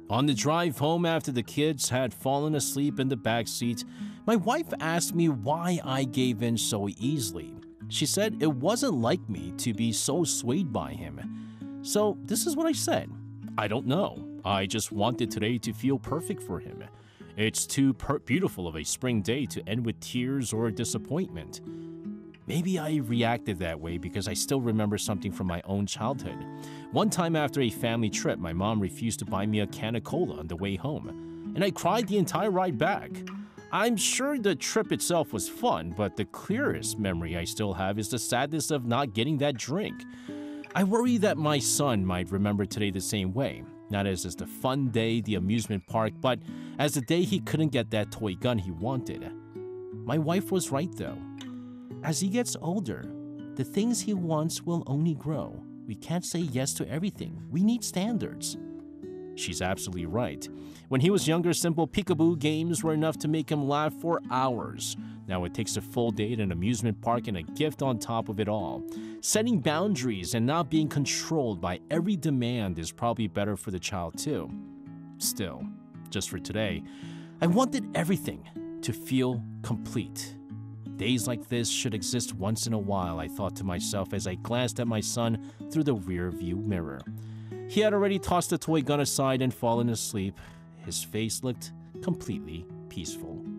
On the drive home after the kids had fallen asleep in the back seat, my wife asked me why I gave in so easily. She said it wasn't like me to be so swayed by him. So this is what I said. I don't know. I just wanted today to feel perfect for him. It's too beautiful of a spring day to end with tears or disappointment. Maybe I reacted that way because I still remember something from my own childhood. One time after a family trip, my mom refused to buy me a can of cola on the way home, and I cried the entire ride back. I'm sure the trip itself was fun, but the clearest memory I still have is the sadness of not getting that drink. I worry that my son might remember today the same way, not as the fun day, the amusement park, but as the day he couldn't get that toy gun he wanted. My wife was right though. As he gets older, the things he wants will only grow. We can't say yes to everything. We need standards. She's absolutely right. When he was younger, simple peekaboo games were enough to make him laugh for hours. Now it takes a full day at an amusement park and a gift on top of it all. Setting boundaries and not being controlled by every demand is probably better for the child too. Still, just for today, I wanted everything to feel complete. Days like this should exist once in a while, I thought to myself as I glanced at my son through the rear-view mirror. He had already tossed the toy gun aside and fallen asleep. His face looked completely peaceful.